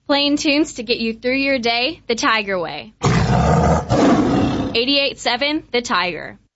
Playing tunes to get you through your day the Tiger way. 88.7 The Tiger.